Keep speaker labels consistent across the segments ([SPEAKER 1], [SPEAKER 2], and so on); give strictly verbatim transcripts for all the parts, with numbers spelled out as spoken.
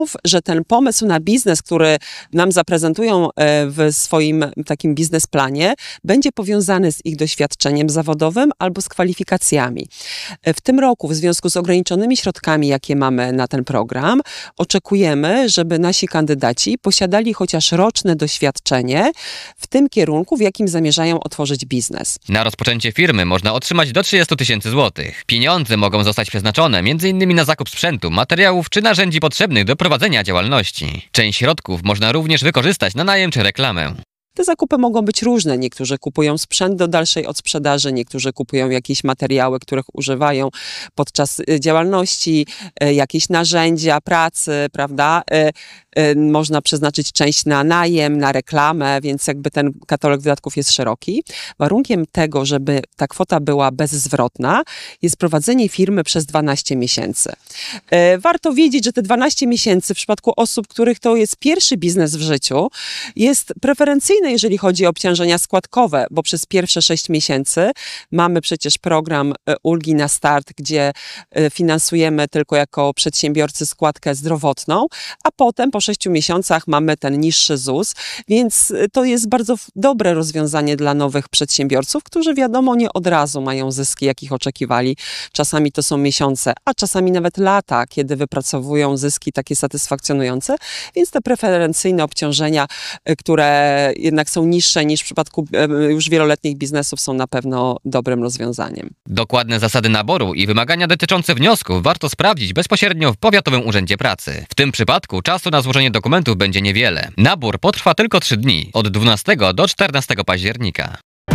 [SPEAKER 1] że ten pomysł na biznes, który nam zaprezentują w swoim takim biznesplanie, będzie powiązany z ich doświadczeniem zawodowym albo z kwalifikacjami. W tym roku, w związku z ograniczonymi środkami, jakie mamy na ten program, oczekujemy, żeby nasi kandydaci posiadali chociaż roczne doświadczenie w tym kierunku, w jakim zamierzają otworzyć biznes.
[SPEAKER 2] Na rozpoczęcie firmy można otrzymać do trzydziestu tysięcy złotych. Pieniądze mogą zostać przeznaczone m in na zakup sprzętu, materiałów czy narzędzi potrzebnych do prowadzenia działalności. Część środków można również wykorzystać na najem czy reklamę.
[SPEAKER 1] Te zakupy mogą być różne. Niektórzy kupują sprzęt do dalszej odsprzedaży, niektórzy kupują jakieś materiały, których używają podczas działalności, jakieś narzędzia pracy, prawda? Można przeznaczyć część na najem, na reklamę, więc jakby ten katalog wydatków jest szeroki. Warunkiem tego, żeby ta kwota była bezzwrotna, jest prowadzenie firmy przez dwanaście miesięcy. Warto wiedzieć, że te dwanaście miesięcy w przypadku osób, których to jest pierwszy biznes w życiu, jest preferencyjne, jeżeli chodzi o obciążenia składkowe, bo przez pierwsze sześć miesięcy mamy przecież program ulgi na start, gdzie finansujemy tylko jako przedsiębiorcy składkę zdrowotną, a potem po sześciu miesiącach mamy ten niższy ZUS, więc to jest bardzo dobre rozwiązanie dla nowych przedsiębiorców, którzy wiadomo nie od razu mają zyski, jakich oczekiwali. Czasami to są miesiące, a czasami nawet lata, kiedy wypracowują zyski takie satysfakcjonujące, więc te preferencyjne obciążenia, które jednak są niższe niż w przypadku już wieloletnich biznesów, są na pewno dobrym rozwiązaniem.
[SPEAKER 2] Dokładne zasady naboru i wymagania dotyczące wniosków warto sprawdzić bezpośrednio w Powiatowym Urzędzie Pracy. W tym przypadku czasu na złożenie dokumentów będzie niewiele. Nabór potrwa tylko trzy dni, od dwunastego do czternastego października.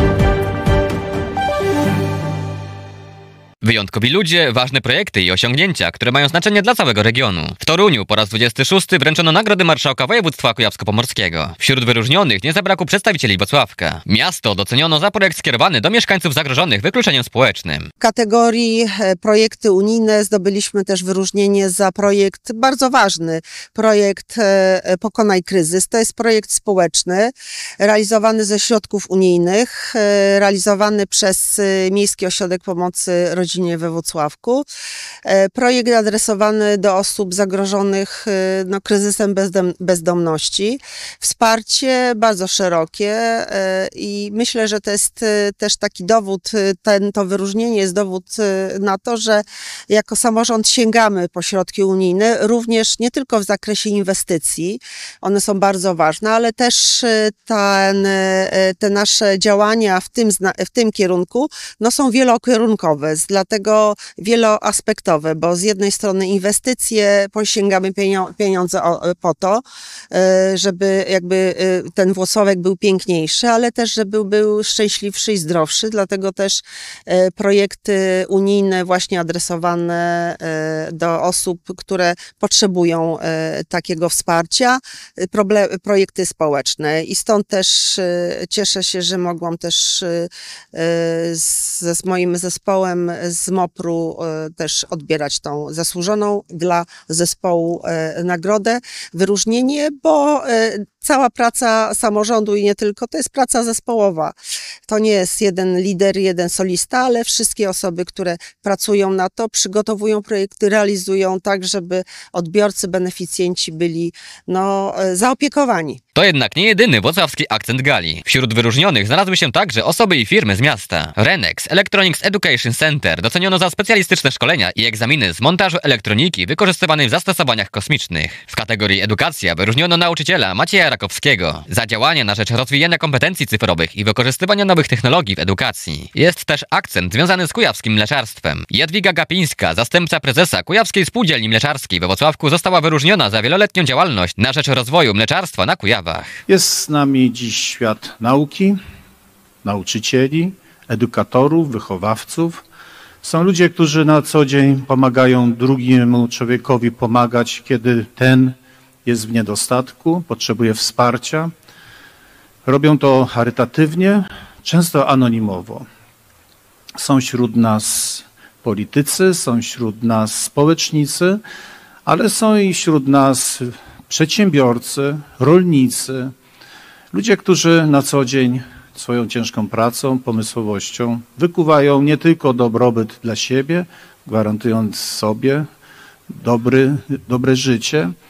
[SPEAKER 2] Wyjątkowi ludzie, ważne projekty i osiągnięcia, które mają znaczenie dla całego regionu. W Toruniu po raz dwudziesty szósty wręczono nagrody marszałka województwa kujawsko-pomorskiego. Wśród wyróżnionych nie zabrakło przedstawicieli Włocławka. Miasto doceniono za projekt skierowany do mieszkańców zagrożonych wykluczeniem społecznym.
[SPEAKER 3] W kategorii projekty unijne zdobyliśmy też wyróżnienie za projekt bardzo ważny. Projekt Pokonaj kryzys. To jest projekt społeczny, realizowany ze środków unijnych, realizowany przez Miejski Ośrodek Pomocy Rodzinie we Włocławku. Projekt adresowany do osób zagrożonych no, kryzysem bezdom, bezdomności. Wsparcie bardzo szerokie i myślę, że to jest też taki dowód, ten, to wyróżnienie jest dowód na to, że jako samorząd sięgamy po środki unijne, również nie tylko w zakresie inwestycji, one są bardzo ważne, ale też ten, te nasze działania w tym, w tym kierunku no, są wielokierunkowe. Dlatego wieloaspektowe, bo z jednej strony inwestycje, sięgamy pieniądze po to, żeby jakby ten Włocławek był piękniejszy, ale też, żeby był szczęśliwszy i zdrowszy, dlatego też projekty unijne właśnie adresowane do osób, które potrzebują takiego wsparcia, projekty społeczne i stąd też cieszę się, że mogłam też ze z moim zespołem z MOPR-u też odbierać tą zasłużoną dla zespołu nagrodę, wyróżnienie, bo cała praca samorządu i nie tylko, to jest praca zespołowa. To nie jest jeden lider, jeden solista, ale wszystkie osoby, które pracują na to, przygotowują projekty, realizują tak, żeby odbiorcy, beneficjenci byli no, zaopiekowani.
[SPEAKER 2] To jednak nie jedyny włocławski akcent gali. Wśród wyróżnionych znalazły się także osoby i firmy z miasta. Renex Electronics Education Center doceniono za specjalistyczne szkolenia i egzaminy z montażu elektroniki wykorzystywanej w zastosowaniach kosmicznych. W kategorii edukacja wyróżniono nauczyciela Macieja Rakowskiego za działania na rzecz rozwijania kompetencji cyfrowych i wykorzystywania nowych technologii w edukacji. Jest też akcent związany z kujawskim mleczarstwem. Jadwiga Gapińska, zastępca prezesa Kujawskiej Spółdzielni Mleczarskiej we Włocławku, została wyróżniona za wieloletnią działalność na rzecz rozwoju mleczarstwa na Kujawach.
[SPEAKER 4] Jest z nami dziś świat nauki, nauczycieli, edukatorów, wychowawców. Są ludzie, którzy na co dzień pomagają drugiemu człowiekowi pomagać, kiedy ten jest w niedostatku, potrzebuje wsparcia. Robią to charytatywnie, często anonimowo. Są wśród nas politycy, są wśród nas społecznicy, ale są i wśród nas przedsiębiorcy, rolnicy, ludzie, którzy na co dzień swoją ciężką pracą, pomysłowością wykuwają nie tylko dobrobyt dla siebie, gwarantując sobie dobry, dobre życie,